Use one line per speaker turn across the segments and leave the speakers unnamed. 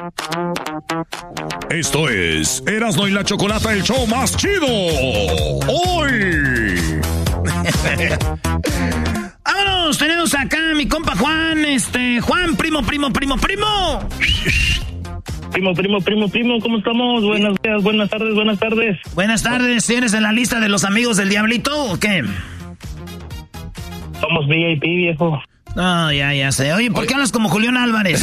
Esto es Erasmo y la Chocolata, el show más chido. ¡Hoy!
Vámonos, tenemos acá a mi compa Juan, Juan, primo.
Primo, ¿cómo estamos? Buenos días, buenas tardes.
Buenas tardes, ¿tienes en la lista de los amigos del Diablito o qué?
Somos VIP, viejo.
No, ya sé. Oye, ¿por qué hablas como Julián Álvarez?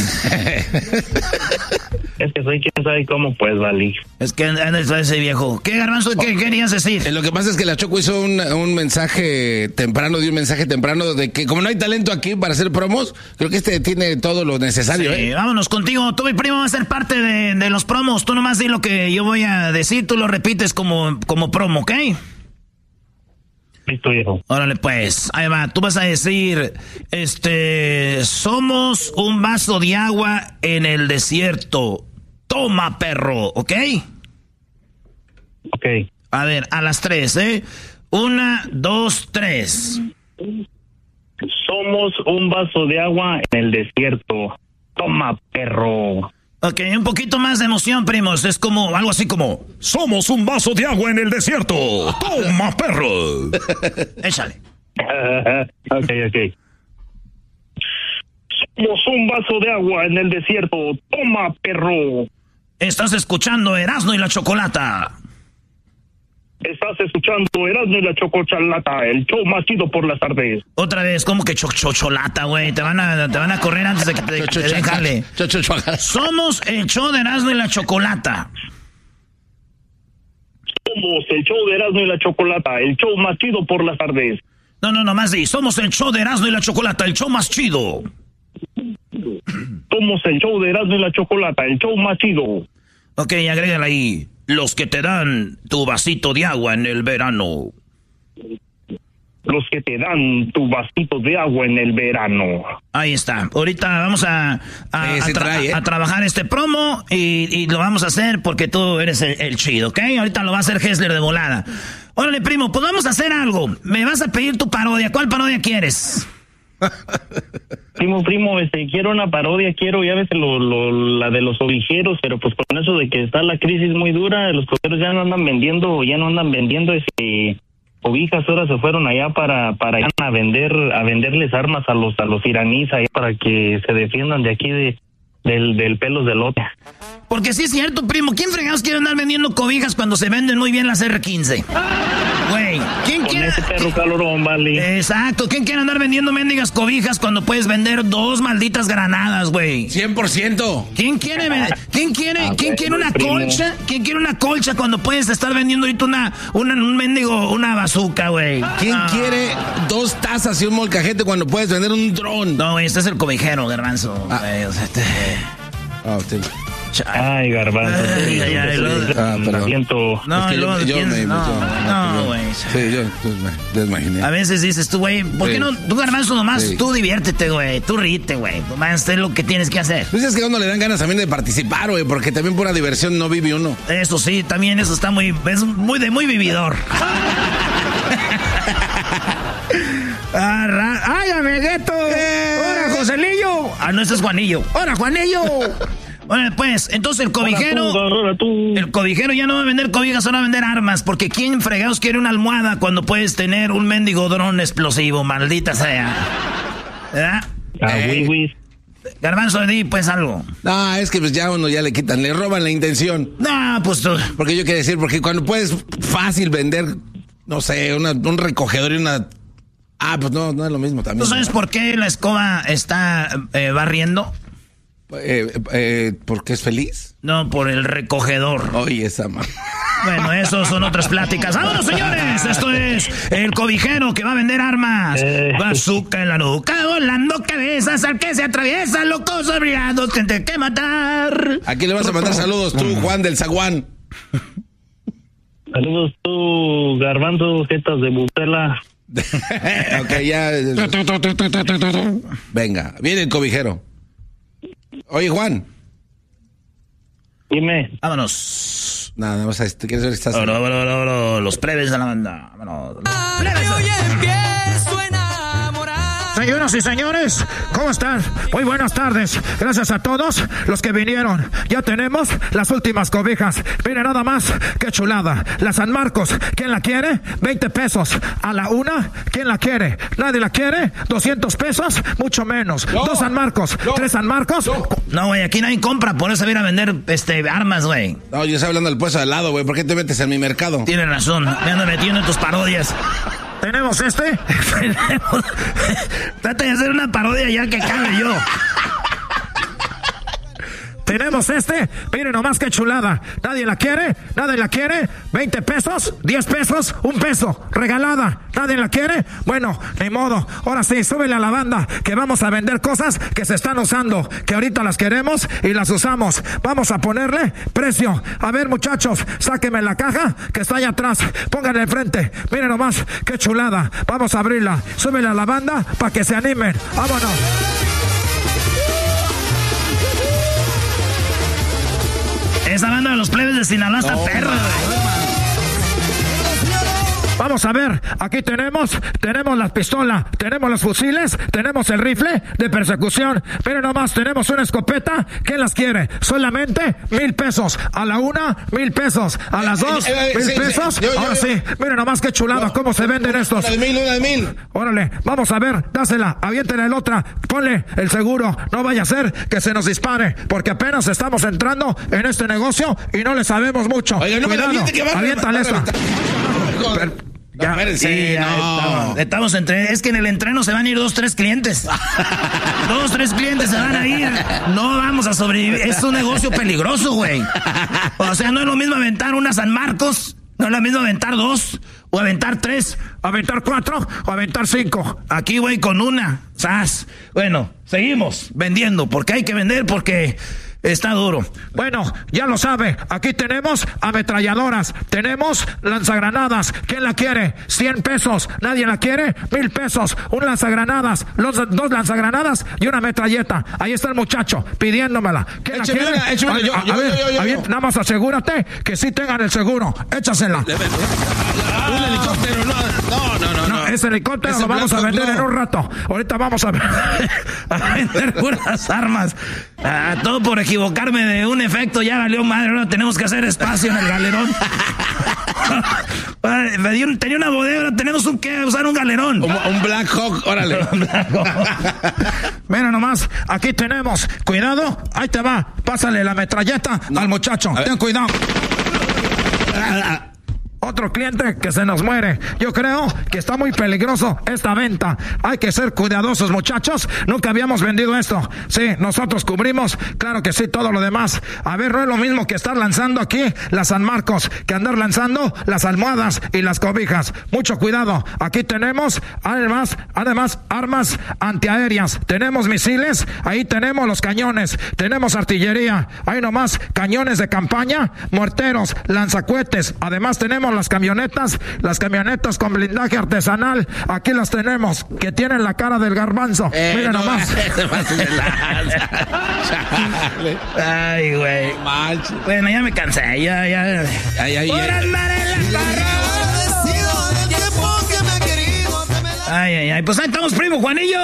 Es que soy quien sabe cómo, pues, Vali.
Es que andas ese viejo. ¿Qué, Garbanzo? ¿Qué querías decir?
Lo que pasa es que la Choco hizo un mensaje temprano, de que como no hay talento aquí para hacer promos, creo que tiene todo lo necesario.
Sí, vámonos contigo. Tú, mi primo, vas a ser parte de los promos. Tú nomás di lo que yo voy a decir, tú lo repites como promo, ¿ok?
Listo, viejo.
Órale, pues, ahí va. Tú vas a decir, somos un vaso de agua en el desierto. Toma, perro, ¿ok?
Ok.
A ver, a las 3, ¿eh? 1, 2, 3.
Somos un vaso de agua en el desierto. Toma, perro.
Ok, un poquito más de emoción, primos. Es como, algo así como...
Somos un vaso de agua en el desierto. ¡Toma, perro!
Échale.
Ok. Somos un vaso de agua en el desierto. Toma, perro.
Estás escuchando Erasmo y la Chocolata.
Estás escuchando Erasmo y la Chocolata, el show más chido por las tardes.
Otra vez, como que chocholata, güey. Te van a correr antes de que te dejarle. Somos el show de Erasmo y la Chocolata.
Somos el show de Erasmo y la Chocolata, el show más chido por las tardes.
No, más sí. Somos el show de Erasmo y la Chocolata, el show más chido.
Somos el show de Erasmo y la Chocolata, el show más chido.
Ok, agrégale ahí. Los que te dan tu vasito de agua en el verano.
Los que te dan tu vasito de agua en el verano.
Ahí está. Ahorita vamos a trabajar este promo y lo vamos a hacer porque tú eres el chido, ¿ok? Ahorita lo va a hacer Hessler de volada. Órale, primo, pues vamos a hacer algo. Me vas a pedir tu parodia. ¿Cuál parodia quieres?
Primo, quiero una parodia, ya ves la de los ovijeros, pero pues con eso de que está la crisis muy dura, los cocheros ya no andan vendiendo cobijas, ahora se fueron allá para a venderles armas a los iraníes allá para que se defiendan de aquí del pelos de lote.
Porque sí es cierto, primo, ¿quién fregados quiere andar vendiendo cobijas cuando se venden muy bien las R-15? Güey, ¿quién
con
quiere?
Ese perro calorón, vale.
Exacto, ¿quién quiere andar vendiendo mendigas cobijas cuando puedes vender 2 malditas granadas, güey?
100%.
¿Quién quiere una colcha? ¿Quién quiere una colcha cuando puedes estar vendiendo ahorita una bazooka, güey?
¿Quién quiere 2 tazas y un molcajete cuando puedes vender un dron?
No, güey, este es el cobijero, Garbanzo. Güey, o sea,
Ay, Garbanzo.
No, güey.
Sí, yo me imaginé.
A veces dices tú, güey, ¿por qué no? Tú, Garbanzo, nomás, tú diviértete, güey. Tú ríete, güey. Nomás es lo que tienes que hacer.
Pues es que a uno le dan ganas también de participar, güey, porque también por la diversión no vive uno.
Eso sí, también eso está muy vividor. ¡Ay, amigueto! ¡Hola, Joselillo! Ah, no, ese es Juanillo. ¡Hola, Juanillo! Bueno, pues, entonces el cobijero ya no va a vender cobijas, ahora va a vender armas, porque ¿quién fregados quiere una almohada cuando puedes tener un mendigo dron explosivo? Maldita sea. ¿Verdad? Garbanzo, di pues algo.
No, es que pues ya uno ya le roban la intención.
No, pues tú.
Porque yo quiero decir, porque cuando puedes fácil vender, no sé, un recogedor y una... Ah, pues no es lo mismo también.
¿Tú sabes por qué la escoba está barriendo?
¿Porque es feliz?
No, por el recogedor.
Oye, esa man.
Bueno, eso son otras pláticas. ¡Vámonos, señores! Esto es el cobijero que va a vender armas. Bazooka en la nuca, volando cabezas al que se atraviesa, locos obligados, gente que matar.
Aquí le vas a mandar saludos tú, Juan del Zaguán.
Saludos tú, Garbanzo, jetas de Butela.
Ok, ya. Venga, viene el cobijero. Oye, Juan.
Dime.
Vámonos.
Nada más, ¿quieres ver si estás?
Los plebes de la banda. Vámonos.
Señoras y señores, ¿cómo están? Muy buenas tardes. Gracias a todos los que vinieron. Ya tenemos las últimas cobijas. Miren nada más, qué chulada. La San Marcos, ¿quién la quiere? 20 pesos. A la una, ¿quién la quiere? ¿Nadie la quiere? 200 pesos, mucho menos. No, 2 San Marcos, no, 3 San Marcos.
No, güey, aquí nadie compra, por eso viene a vender armas, güey.
No, yo estoy hablando del puesto de al lado, güey. ¿Por qué te metes en mi mercado?
Tienes razón, me ando metiendo en tus parodias.
¿Tenemos este?
Trata de hacer una parodia ya que cabe yo.
Tenemos este, miren nomás qué chulada. ¿Nadie la quiere? ¿Nadie la quiere? 20 pesos, 10 pesos, 1 peso, regalada. ¿Nadie la quiere? Bueno, ni modo. Ahora sí, súbele a la banda, que vamos a vender cosas que se están usando, que ahorita las queremos y las usamos. Vamos a ponerle precio. A ver, muchachos, sáquenme la caja que está allá atrás. Pónganle enfrente. Miren nomás qué chulada. Vamos a abrirla. Súbele a la banda para que se animen. Vámonos.
Esa banda de los plebes de Sinaloa está perra, güey.
Vamos a ver, aquí tenemos la pistola, tenemos los fusiles, tenemos el rifle de persecución, pero nomás tenemos una escopeta. ¿Quién las quiere? Solamente 1,000 pesos. A la una, 1,000 pesos. A las dos, 1,000 pesos. Ahora sí, miren nomás qué chulada, cómo se venden estos.
Una de mil.
Órale, vamos a ver, dásela, aviéntela el otra, ponle el seguro. No vaya a ser que se nos dispare, porque apenas estamos entrando en este negocio y no le sabemos mucho.
Oiga, no
cuidado, aviéntale esta.
Ya, sí, no. Estamos es que en el entreno se van a ir 2, 3 clientes. 2, 3 clientes se van a ir. No vamos a sobrevivir. Es un negocio peligroso, güey. O sea, no es lo mismo aventar una San Marcos, no es lo mismo aventar 2, o aventar 3,
aventar 4, o aventar 5.
Aquí, güey, con una. ¡Sas! Bueno, seguimos vendiendo, porque hay que vender, porque está duro.
Bueno, ya lo sabe. Aquí tenemos ametralladoras. Tenemos lanzagranadas. ¿Quién la quiere? 100 pesos. ¿Nadie la quiere? 1,000 pesos. Un lanzagranadas. 2 lanzagranadas y una metralleta. Ahí está el muchacho pidiéndomela. ¿Quién la quiere? A ver, nada más asegúrate que sí tengan el seguro. Échasela.
Un helicóptero. No.
Ese helicóptero lo vamos a vender en un rato. Ahorita vamos a
vender puras armas. Todo por equivocarme de un efecto, ya valió madre. Ahora tenemos que hacer espacio en el galerón. Tenía una bodega, ahora tenemos que usar un galerón.
Un Black Hawk, órale.
Mira nomás, aquí tenemos. Cuidado, ahí te va. Pásale la metralleta al muchacho. Ten cuidado. Otro cliente que se nos muere. Yo creo que está muy peligroso esta venta. Hay que ser cuidadosos, muchachos. Nunca habíamos vendido esto. Sí, nosotros cubrimos, claro que sí, todo lo demás. A ver, no es lo mismo que estar lanzando aquí las San Marcos, que andar lanzando las almohadas y las cobijas. Mucho cuidado. Aquí tenemos, además, armas antiaéreas. Tenemos misiles, ahí tenemos los cañones. Tenemos artillería. Ahí nomás, cañones de campaña, morteros, lanzacohetes. Además tenemos las camionetas con blindaje artesanal. Aquí las tenemos, que tienen la cara del garbanzo. Miren nomás.
Ay, güey. Bueno, ya me cansé. Ya. Por andar en la Ay. Pues ahí estamos, primo Juanillo.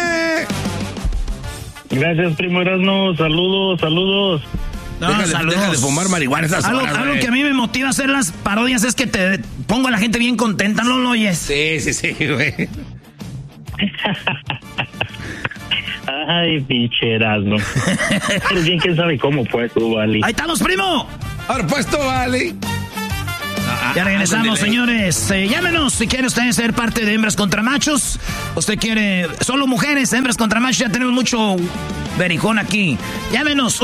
Gracias, primo Erasmo. Saludos.
No,
deja de fumar marihuana esas horas,
algo que a mí me motiva a hacer las parodias es que te pongo a la gente bien contenta, ¿no lo oyes?
Sí, güey.
Ay, pinche Erasmo. Pero bien, quién sabe cómo pues tú, Vali.
Ahí estamos, primo.
Ahora puesto, Vali.
Ya regresamos, señores. Llámenos si quiere usted ser parte de Hembras contra Machos. Usted quiere solo mujeres, Hembras contra Machos. Ya tenemos mucho berijón aquí. Llámenos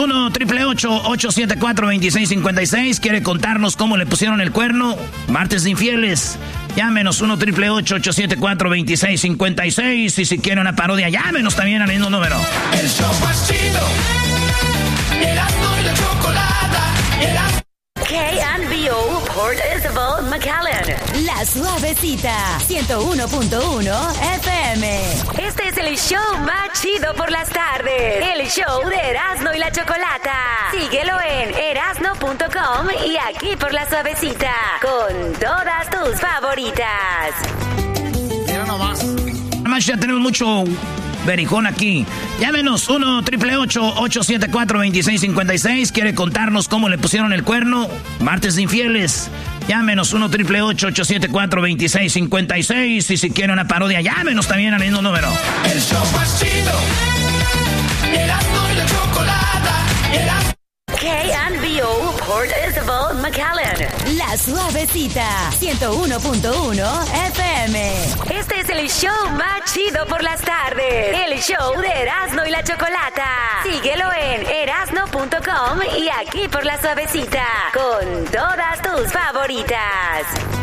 1-888-874-2656. Quiere contarnos cómo le pusieron el cuerno. Martes de infieles. Llámenos 1-888-874-2656. Y si quiere una parodia, llámenos también al mismo número.
El show más chido. Erasmo y la Chocolata.
KNBO Port Isabel, McAllen. La Suavecita, 101.1 FM. Este es el show más chido por las tardes. El show de Erasmo y la Chocolata. Síguelo en erasno.com y aquí por La Suavecita. Con todas tus favoritas.
Mira nomás. macho, ya tenemos mucho berijón aquí. Llámenos 1-888-874-2656. Quiere contarnos cómo le pusieron el cuerno. Martes de infieles. Llámenos 1-888-874-2656. Y si quiere una parodia, llámenos también al mismo número.
El show más chido. Erasmo y la Chocolata.
KNBO Port Isabel, McAllen. La Suavecita, 101.1 FM. Este es el show más chido por las tardes. El show de Erasmo y la Chocolata. Síguelo en erasno.com y aquí por La Suavecita. Con todas tus favoritas.